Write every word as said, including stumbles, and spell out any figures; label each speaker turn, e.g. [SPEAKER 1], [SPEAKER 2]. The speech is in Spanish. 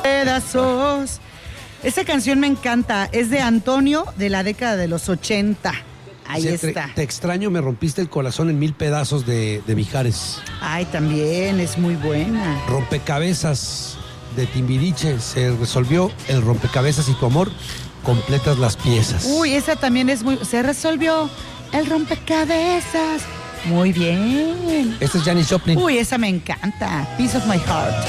[SPEAKER 1] pedazos. Esa canción me encanta, es de Antonio de la década de los ochenta. Ahí
[SPEAKER 2] Sí,
[SPEAKER 1] está.
[SPEAKER 2] Te, te extraño, me rompiste el corazón en mil pedazos de, de Mijares.
[SPEAKER 1] Ay, también es muy buena.
[SPEAKER 2] Rompecabezas de Timbiriche, se resolvió el rompecabezas y tu amor, completas las piezas.
[SPEAKER 1] Uy, esa también es muy... Se resolvió el rompecabezas. Muy bien.
[SPEAKER 2] Esta es Janis Joplin.
[SPEAKER 1] Uy, esa me encanta. Piece of my heart.